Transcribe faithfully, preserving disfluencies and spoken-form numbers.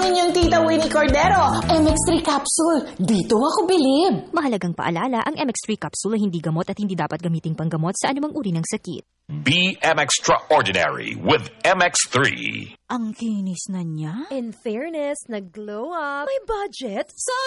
inyong Tita Winnie Cordero. M X three capsule. Dito ako bilib. Mahalagang paalala, ang M X three capsule ay hindi gamot at hindi dapat gamiting panggamot sa anumang uri ng sakit. Be M Extraordinary with M X three. Ang kinis na niya. In fairness, nag-glow up. May budget. So,